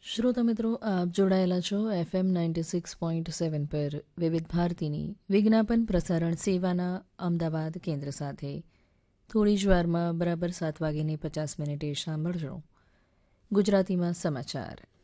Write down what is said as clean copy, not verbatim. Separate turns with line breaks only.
શ્રોતા મિત્રો, આપ જોડાયેલા છો FM 96.7 પર વિવિધ ભારતીની વિજ્ઞાપન પ્રસારણ સેવાના અમદાવાદ કેન્દ્ર સાથે. થોડી જ વારમાં બરાબર 7:50 સાંભળજો ગુજરાતીમાં સમાચાર.